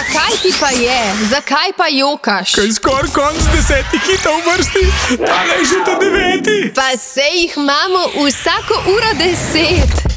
Kaj ti pa je? Zakaj pa jokaš? Kaj skoraj konc 10 hitov v vrsti, tale je že to 9. Pa sej jih imamo vsako uro 10.